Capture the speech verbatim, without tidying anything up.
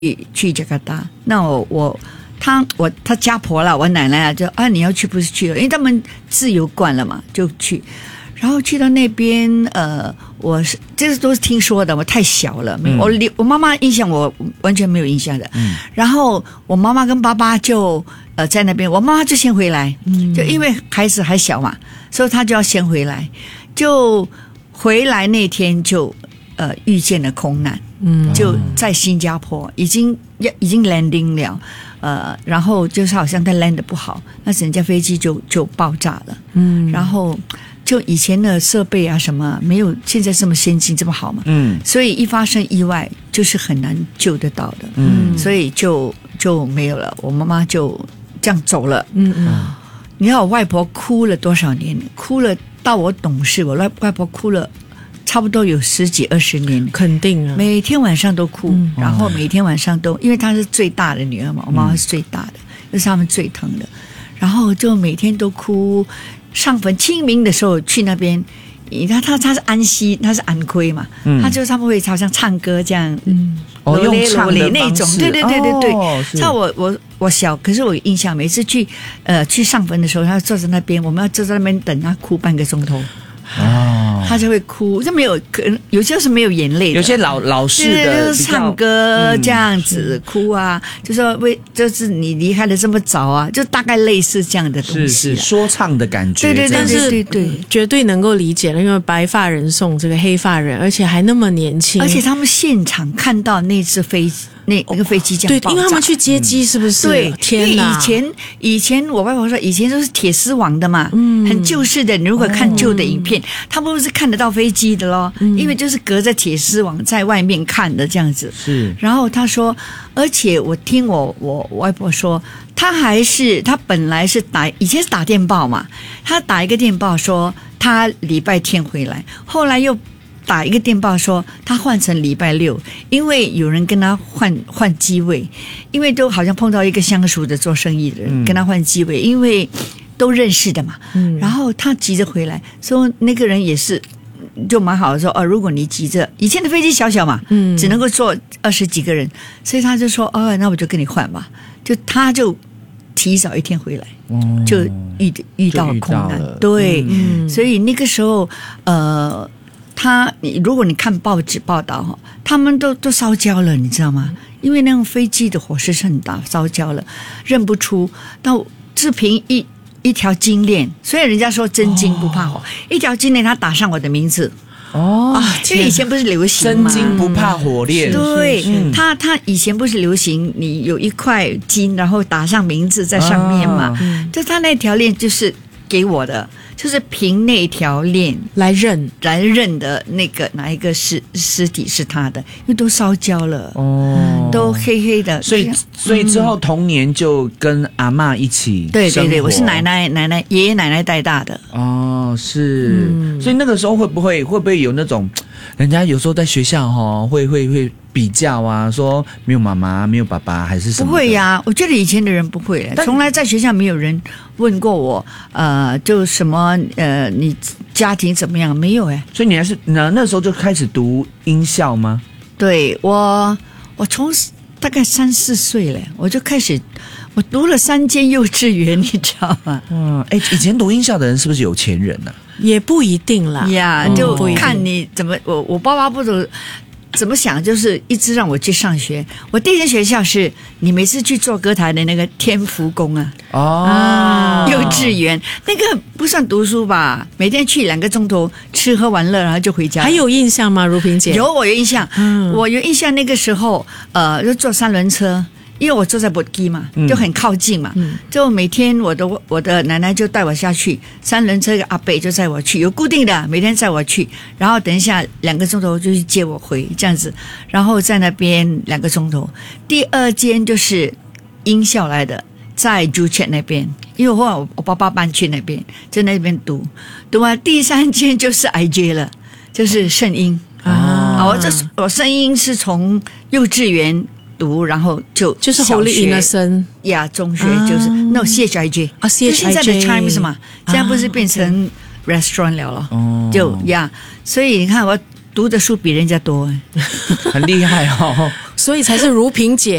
去加拿大，那我我他我他家婆啦，我奶奶啊，就啊你要去不是去了，因为他们自由惯了嘛，就去。然后去到那边，呃，我是这都是听说的，我太小了，嗯、我我妈妈印象我完全没有印象的。嗯、然后我妈妈跟爸爸就呃在那边，我妈妈就先回来，嗯、就因为孩子还小嘛，所以她就要先回来。就回来那天就呃遇见了空难，嗯，就在新加坡已经已经 landing 了，呃，然后就是好像在 land 不好，那整架飞机就就爆炸了，嗯，然后。就以前的设备啊什么没有现在这么先进这么好嘛，嗯，所以一发生意外就是很难救得到的，嗯，所以就就没有了，我妈妈就这样走了，嗯嗯，你看我外婆哭了多少年，哭了到我懂事，我外外婆哭了差不多有十几二十年， 肯定啊， 每天晚上都哭，嗯、然后每天晚上都，因为她是最大的女儿嘛，我妈妈是最大的，那、嗯、是他们最疼的，然后就每天都哭。上坟清明的时候去那边，他他他是安息，他是安徽嘛，嗯、他就他们会好像唱歌这样，嗯， 哦，用唱的那种， 对对对对对。像、哦、我我我小，可是我有印象，每次去呃去上坟的时候，他坐在那边，我们要坐在那边等他哭半个钟头。哦，他就会哭，就没有，可能有些是没有眼泪的， 有些老老式的就是唱歌这样子、嗯、哭啊，就说为就是你离开的这么早啊，就大概类似这样的东西、啊， 是是说唱的感觉， 对对对对对对， 绝对能够理解了，因为白发人送这个黑发人，而且还那么年轻， 而且他们现场看到那只飞机。那那个飞机这样爆炸， 对，因为他们去接机是不是？ 对， 天哪！ 以前以前我外婆说，以前都是铁丝网的嘛，嗯，很旧式的。你如果看旧的影片，哦、他们不是看得到飞机的咯，嗯、因为就是隔着铁丝网在外面看的这样子。 是。 然后他说，而且我听我我外婆说，他还是他本来是打以前是打电报嘛，他打一个电报说他礼拜天回来，后来又。打一个电报说他换成礼拜六，因为有人跟他换换机位，因为都好像碰到一个相熟的做生意的人、嗯、跟他换机位，因为都认识的嘛。嗯、然后他急着回来，说那个人也是就蛮好的说哦，如果你急着，以前的飞机小小嘛，嗯，只能够坐二十几个人，所以他就说哦，那我就跟你换吧，就他就提早一天回来，嗯、就遇遇到空难，对，嗯、所以那个时候呃。他，你如果你看报纸报道，他们都都烧焦了，你知道吗？因为那种飞机的火势是很大，烧焦了，认不出。到只凭一一条金链，所以人家说真金不怕火，哦、一条金链他打上我的名字。哦，啊，因为以前不是流行吗？ 真金不怕火炼。 对，嗯、他他以前不是流行，你有一块金，然后打上名字在上面嘛？啊、就他那条链就是给我的。就是凭那条链来认来认的那个哪一个尸尸体是他的，因为都烧焦了哦，都黑黑的， 所以所以之后童年就跟阿嬷一起生活。 对对对，我是奶奶奶奶爷爷奶奶带大的哦，是，嗯、所以那个时候会不会会不会有那种人家有时候在学校哈会会会比较啊，说没有妈妈没有爸爸还是什么？ 不会呀、啊，我觉得以前的人不会，从来在学校没有人问过我，呃，就什么呃，你家庭怎么样？没有哎。 所以你还是那那时候就开始读音校吗？ 对，我我从大概三四岁嘞，我就开始。我读了三间幼稚园，你知道吗？ 嗯，哎，以前读音校的人是不是有钱人呢、啊？ 也不一定啦， 呀，就看你怎么。我我爸爸不懂怎么想，就是一直让我去上学。我第一间学校是你每次去做歌台的那个天福宫啊，哦，幼稚园那个不算读书吧？每天去两个钟头，吃喝玩乐，然后就回家。 还有印象吗，如萍姐？ 有，我有印象。嗯，我有印象，那个时候呃，就坐三轮车。因为我坐在bodh基嘛，就很靠近嘛，嗯、就每天我的我的奶奶就带我下去，三轮车的阿伯就载我去，有固定的每天载我去，然后等一下两个钟头就去接我回这样子，然后在那边两个钟头。第二间就是音校来的，在朱雀那边，因为后来我爸爸搬去那边，在那边读，读完第三间就是 I J 了，就是圣音啊，我这我圣音是从幼稚园。读，然后就就是 Holy Innocent 呀，中学就是、啊、no C H I J 啊 C H I J 就现在的 Chimes 嘛，现在不是变成 restaurant 了了，哦、就呀，所以你看我读的书比人家多， 很厉害哦。 所以才是如萍姐